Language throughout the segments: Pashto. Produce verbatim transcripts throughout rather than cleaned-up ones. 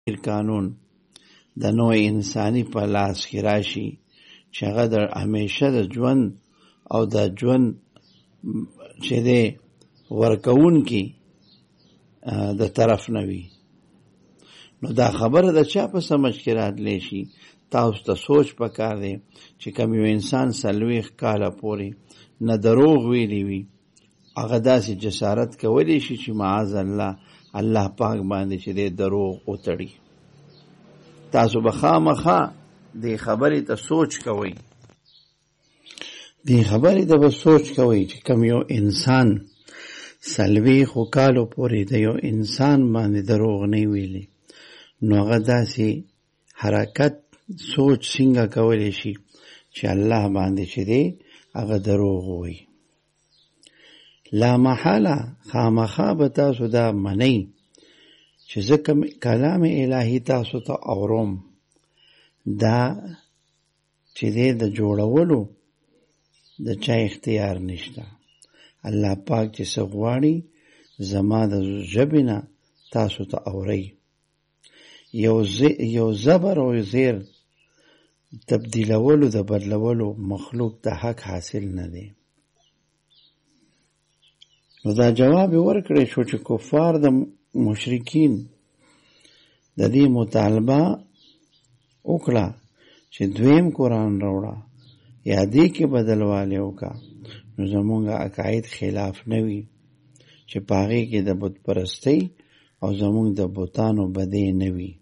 قانون د نوع انساني په لاس کې راشي چې هغه د همیشه د ژوند او د ژوند چې دی ورکوونکي د طرف نه وي، نو دا خبره د چا په سمجھ کې راتلی شي؟ تاسو ته سوچ پکار دی چې کوم یو انسان څلوېښت کاله پورې نه دروغ ویلی وي، هغه داسې جسارت کولی شي چې معاذ الله الله پاک باندې چې دی دروغ وتړي. تاسو به خامخا دې خبرې ته سوچ کوئ، دې خبرې ته به سوچ کوئ چې کوم یو انسان څلوېښتو کالو پورې د یو انسان باندې دروغ نه ویلي، نو هغه داسې حرکت سوچ څنګه کولی شي چې الله باندې چې دی هغه دروغ ووایي. لا محاله خامخا به تاسو دا منئ چې زه کوم کلام الهي تاسو ته اورم، دا چې دی د جوړولو د چا اختیار نشته. الله پاک چې څه غواړي زما د ژبې نه تاسو ته اورئ. یو یو زبر او زیر تبدیلولو د بدلولو مخلوق ته حق حاصل نه دی. نو دا جواب ورکړی شو چې کفار د مشرکین د دې مطالبه وکړه چې دویم قرآن راوړه یا دې کې بدلوالی وکړه، نو زمونږ عقاید خلاف نه وي چې په هغې کې د بت پرستۍ او زمونږ د بتانو بدې نه وي.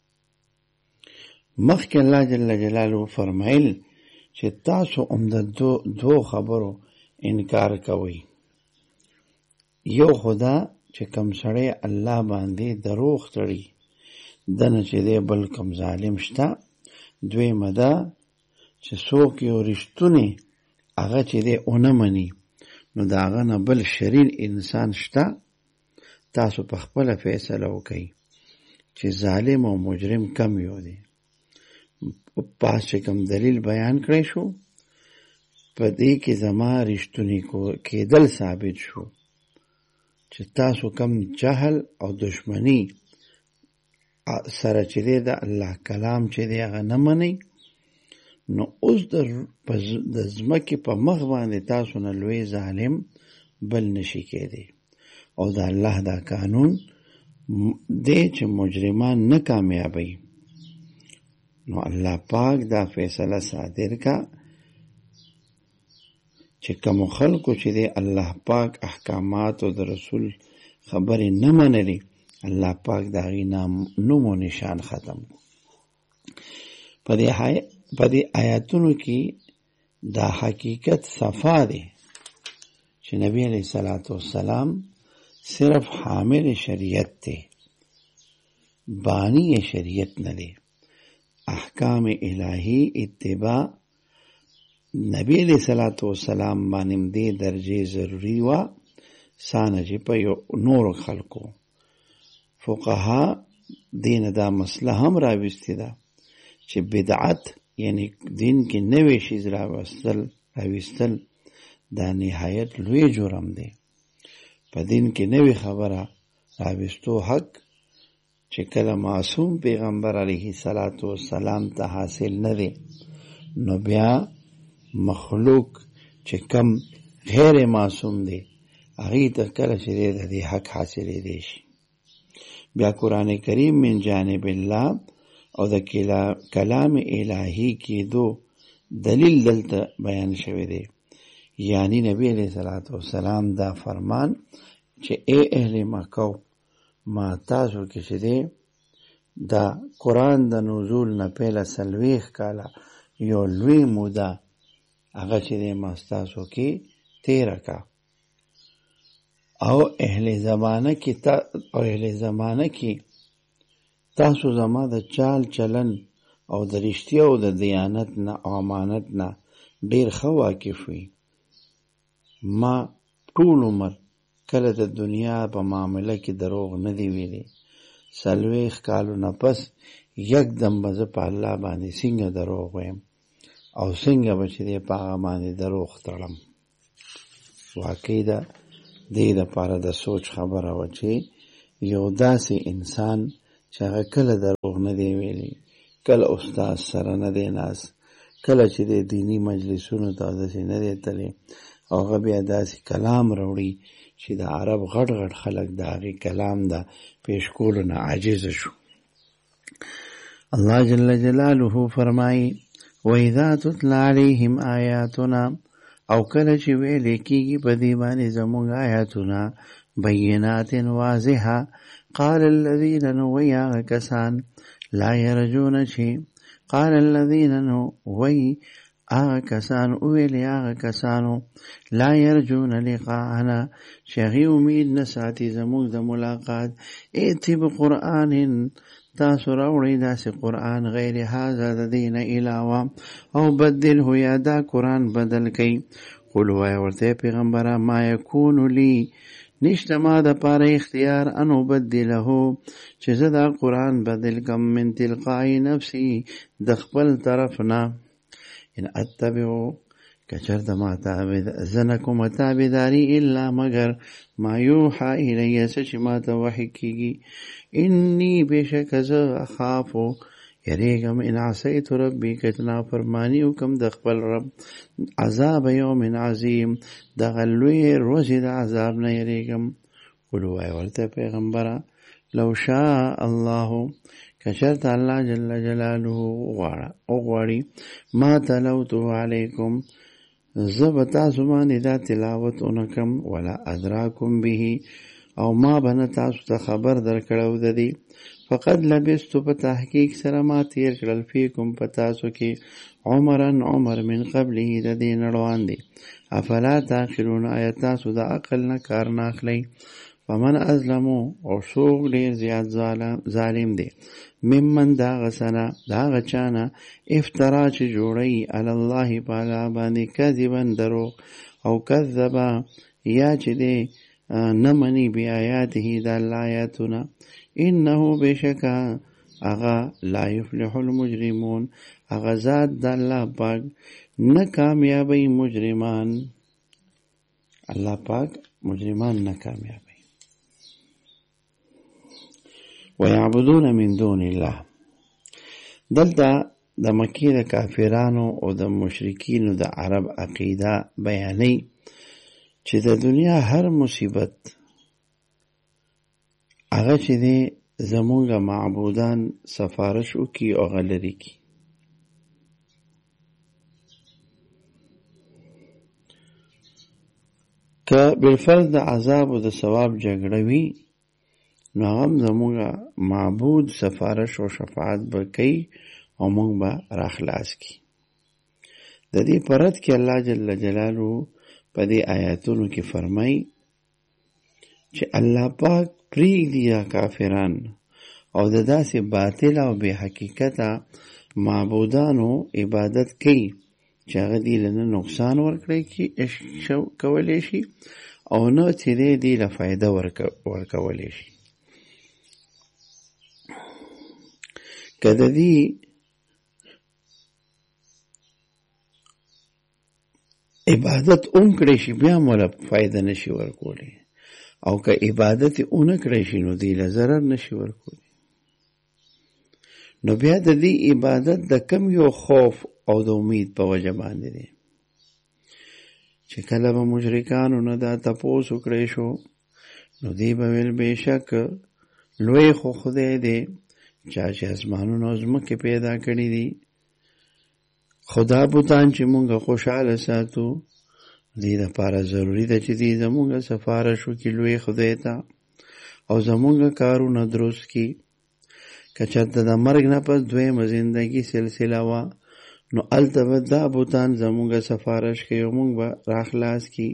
مخکې الله جل جلاله فرمایل چې تاسو هم د دو, دو خبرو انکار کوئ. یو خدا چې کم سړی الله باندې دروغ تړي دنه چې دی بل کم ظالم شته. دویمه ده چې څوک یو رښتونی هغه چې دی ونه مني، نو د هغه نه بل شریر انسان شته. تاسو په خپله فیصله وکئ چې ظالم او مجرم کم یو دی. پاس چې کم دلیل بیان کړی شو په دې کې زما رښتونی کېدل ثابت شو چې تاسو کم جهل او دشمنی سره چې دی د الله کلام چې دی هغه نه منئ، نو اوس د ځمکې په مخ باندې تاسو نه لوی ظالم بل نشي کېدی. او د الله دا قانون دی چې مجرمان نه کامیابی. نو الله پاک دا فیصله صادر کا چې کوم خلکو چې دی الله پاک احکامات او د رسول خبرې نه منلي، الله پاک دا غي نوم او نشان ختم. په دې په دې آیاتونو کې دا حقیقت صفا دی چې نبی علیہ الصلوۃ والسلام صرف حامل شریعت دی، بانی شریعت نه دی. احکام الہی اتباع نبی علیہ الصلوۃ والسلام باندې دې درجه ضروری وا سانه چې په یو نور خلکو. فقها دین دا مسله هم راوستي ده چې بدعت یعنی دین کې نوې شی راوستل راوستل دا نهایت لوی جرم دی. په دین کې نوې خبره راوستو حق چې کله معصوم پیغمبر علیه الصلاۃ والسلام ته حاصل نه دی، نو بیا مخلوق چې کم غیر معصوم دی هغې ته کله چې دی د دې حق حاصلېدی شي. بیا قرآن کریم من جانب الله او د کلام الهی کېدو دلیل دلته بیان شوی دی. یعنی نبی علیہ الصلوۃ والسلام دا فرمان چې اے اهل مکه ما تاسو کې چې دی دا قرآن د نزول نه پهله څلوېښت کاله یو لوی موده هغه چې دی ما ستاسو کې تیره کا، او اهل زمانه کې تا او اهل زمانه کې تاسو زما د چال چلن او د رښتیا او د دیانت نه او امانت نه ډیر ښه واقف وي. ما ټول عمر کله د دنیا په معامله کې دروغ نه دی ویلی. څلوېښت کالو نه پس یک دم به زه په الله باندې څنګه دروغ ویم او څنګه به چې دی په هغه باندې دروغ تړم. واقعي ده دې دپاره د سوچ خبره وه چې یو داسې انسان چې هغه کله دروغ نه دی ویلي، کله استاد سره نه دی ناست، کله چې د دینی مجلسونو ته داسې نه دی تللی، او هغه بیا داسې کلام راوړي چې د عرب غټ غټ خلک د هغې کلام د پیش کولو نه عاجزه شو. الله جل جلاله فرمایي وَإِذَا تُتْلَى عَلَيْهِمْ آیاتنا، او کله چې ویلې کېږي په دې باندې زموږ آیاتونه بینات واضحه، قال الذین، نو وی هغه کسان، لا یرجون چې قال الذین، نو وی هغه کسان، ویلې هغه کسانو، لا یرجون لقاءنا، چې هغې امید نه ساتي زموږ د ملاقات، ائتی بقرآن، تاسو راوړئ داسې قرآن غیر هذا د دې نه علاوه، او بدله، یا دا قرآن بدل کئ. قل وایه ورته پیغمبره ما یکون لی، نشته ما د پاره اختیار، ان ابدله، چې زه دا قرآن بدل کم، من تلقاء نفسی، د خپل طرف نه، ان اتبعو، کچر د ما تابع زنکم تابعداري، الا مگر ما یوحى الیه، څه چې ما ته وحی کیږي، انی بشک زه اخافو یریږم، ان عصیت ربی، که نافرمانی وکم د خپل رب، عذاب یوم عظیم، دغه لویې ورځې د عذاب نه یریږم. قل وایه ورته پیغمبره لو شاء الله، که چېرته الله جل جلاله وغواړي، ما تلوته علیکم، زه به تاسو باندې دا تلاوت ونکم، ولا ادراکم به، او ما به نه تاسو ته خبر درکړی د دې، فقد لبستو، په تحقیق سره ما تیر کړل، فیکم، په تاسو کې، عمرن عمر، من قبله، د دې نه وړاندې، افلا تعقلون، آیا تاسو د عقل نه کار نه اخلئ. فمن ازلمو، او څوک ډېر زیات ظالم دی، ممن دا غسنه، دا غچانه، افترا چې جوړی، علی الله په الله باندې، کذبا دروغ، او کذبا، یا چې دی نه مني، بی آیاته، د الله آیاتونه، انه بشکا اغا لا یفلح المجرمون، اغا ذات د الله پاک نه کامیابی مجرمان، الله پاک مجرمان نه کامیابی. ويعبدون من دون الله، دلته د مکی د کافرانو او د مشرکینو د عرب عقیده بیانې چې د دنیا هر مصیبت هغه چې دی زمونږ معبودان سفارش وکي او هغه لرې کي. که بالفرض د عذاب او د ثواب جګړه وي، نو هم زمونږ معبود سفارش او شفاعت به کوي او مونږ به راخلاص کی. د دې پرد کې الله جل جلاله په دې آیاتونو کې فرمایي چې الله پاک پرېږدي دا کافران او د داسې باطل او بې حقیقته معبودانو عبادت کوي چې هغه دې له نه نقصان ورکړی کولی شي او نه چې دې دې له فایده ورکولی شي. که د دې عبادت اون کړی شي بیا مولا فایده نشي ورکولی، او که عبادت اون کړی شي نو دې له ضرر نشي ورکولی. نو بیا د دې عبادت د کم یو خوف او د امید په وجه باندې دی چې کله به مشرکانو نه دا تپوس وکړی شو، نو دی به ویل بېشک لوی خو خدای دی چا چې اسمانونه او ځمکې پیدا کړي دي، خدا بوتان چې مونږ خوشحاله ساتو، دې دپاره ضروري ده چې دې زمونږ سفارش وکړي لوی خدای ته او زمونږ کارونه درست کړي. که چېرته د مرګ نه پس دویمه زندګي سلسله وه، نو هلته به دا بوتان زمونږ سفارش کوي او مونږ به راخلاص کړي.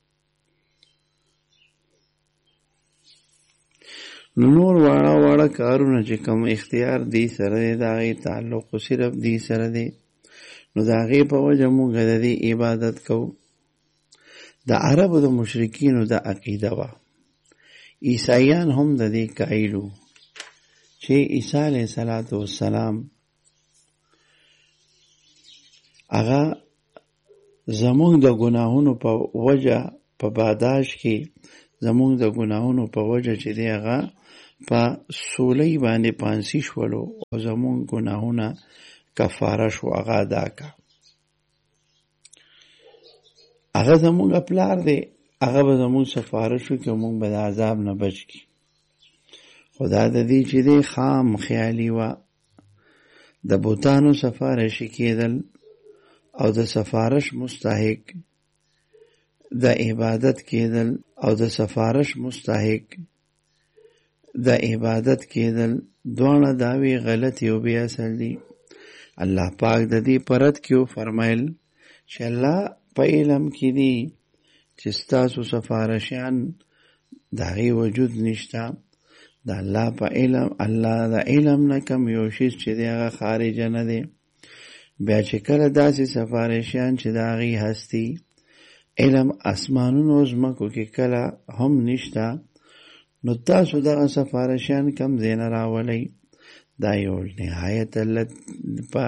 نو نور واړه واړه کارونه چې کوم اختیار دی سره دی، د هغې تعلق صرف دی سره دی، نو د هغې په وجه مونږ د دې عبادت کوو. د عربو د مشرکینو د عقیده وه، عیسایان هم د دې قایل وو چې عیسی علیه السلام هغه زمونږ د ګناهونو په وجه په باداش کې زمونږ د ګناهونو په وجه چې دی هغه په سولۍ باندې پانسی شولو او زمون ګناهونه کفاره شو هغه ادا کا. هغه زمونږ پلار دی، هغه به زمونږ سفارش وکړي او موږ به د عذاب نه بچ کړي. خدا د دې چې دی خام خیالي وه، د بوتانو سفارشي کېدل او د سفارش مستحق د عبادت کېدل او د سفارش مستحق د عبادت کېدل دواړه داوی غلطي او بې اصل دي. الله پاک د دې پرد کې فرمایل چې الله په علم کې دي چې ستاسو سفارشیان د هغې وجود نشته. د الله په علم، الله د علم نه کم یو شی چې دی هغه خارجه نه دی. بیا چې کله داسې سفارشیان چې د هغې هستی علم اسمانونو ځمکو کې کله هم نشته، نو تاسو دغه سفارشیان کم ځای نه راولئ. دا یو نهایت په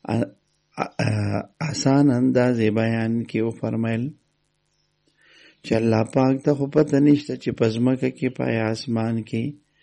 آسان اندازې بیان کې وفرمایل چې الله پاک ته خو پته نشته چې په ځمکه کې په آسمان کې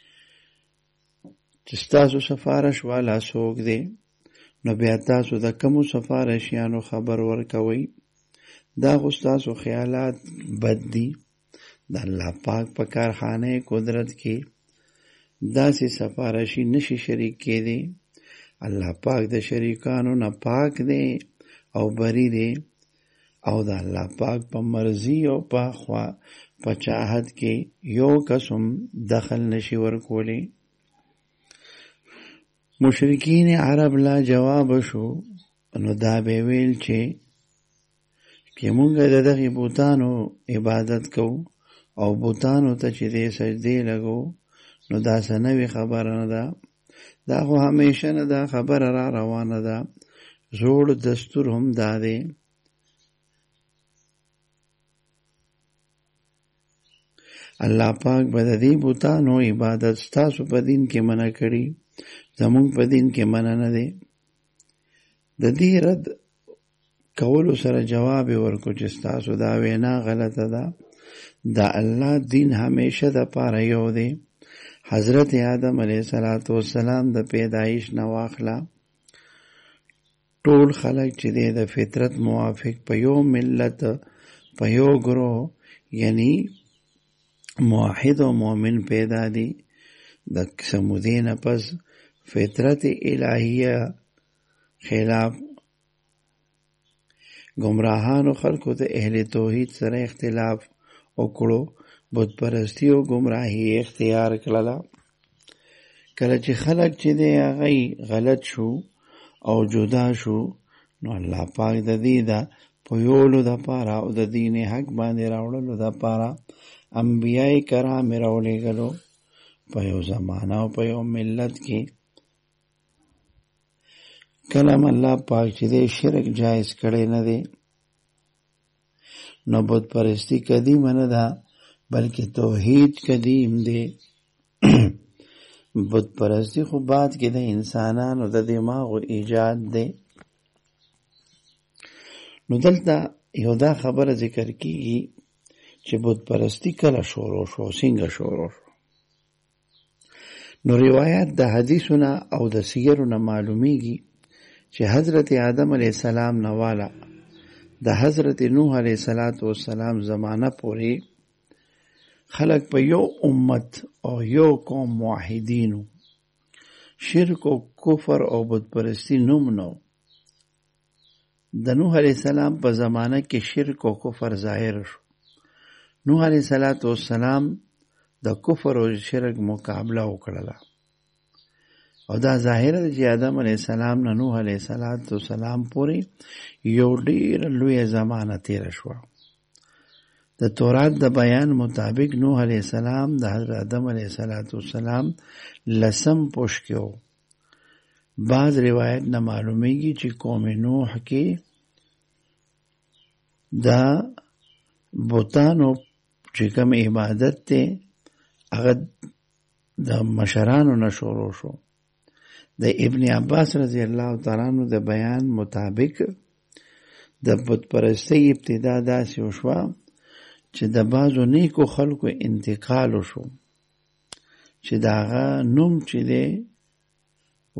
چې ستاسو سفارش والا څوک دی، نو بیا تاسو د کومو سفارشیانو خبر ورکوئ. دا خو ستاسو خیالات بد دي. د الله پاک په کارخانه قدرت کې داسې سفارشي نشي شریک کېدی. الله پاک د شریکانو نه پاک دی او بری دی، او د الله پاک په مرضی او په خوا په چاہت کې یو قسم دخل نشي ورکولی. مشرکین عرب لا جواب شو، نو دا به ویل چې که مونږ د دغې بوتانو عبادت کوو او بوتانو ته چې دې سجدې لګو، نو دا څه نوې خبره نه ده. دا خو همیشه نه ده خبره را روانه ده. زوړ دستور هم دا دی. الله پاک به د دې بوتانو عبادت ستاسو په دین کې منع کړي، زمونږ په دین کې منع نه دی. د دې رد کولو سره جواب ورکو چې ستاسو دا وینا غلطه ده. دا الله دین همیشه د پاره یو دی. حضرت آدم علیه السلام د پیدایش نه واخله ټول خلق چې دی د فطرت موافق په یو ملت په یو گروه یعنی موحد و مؤمن پیدا دی. د سمودی نه پس فطرت الهیه خلاف گمراهانو خلقو ته اهل توحید سره اختلاف وکړو، بت پرستی او گمراهی اختیار کړله. کله چې خلق چې دی هغه غلط شو او جدا شو، نو الله پاک د دې د پویولو د پاره او د دین حق باندې راوړلو د پاره انبیای کرام راولېږلو په یو زمانه او په یو ملت کې. کلم الله پاک چې دی شرک جایز کړی نه دی، نو بت پرستی قدیم نه ده بلکې توحید قدیم دی. بت پرستی خو بعد کې د انسانانو د دماغو ایجاد دی. نو دلته یو دا خبره ذکر کیږي چې بت پرستی کله شروع شو، څنګه شروع شو. نو روایات د حدیثونه او د سیرونه معلومیږي چې حضرت آدم علیه السلام نواله د حضرت نوح علیه السلام زمانه پورې خلق په یو امت او یو قوم موحدینو، شرک او کفر او بت پرستی نوم نو. د نوح علیه السلام په زمانه کې شرک او کفر ظاهر شو. نوح علیه السلام د کفر او شرک مقابله وکړله، او دا ظاهره چې آدم علیه السلام نه نوح علیه السلام پورې یو ډېر لویه زمانه تیره شوه. د تورات د بیان مطابق نوح علیه السلام د حضرت آدم علیه السلام لسم پوش کې و. بعض روایت نه معلومیږي چې قوم نوح کې دا بوتانو چې کوم عبادت ته هغه د مشرانو نه شروع شو. د ابن عباس رضی الله تعالی عنہ د بیان مطابق د بت پرستی ابتدا داسې وشوه چې د بعضو نیکو خلکو انتقال وشو چې داغه نوم چې دی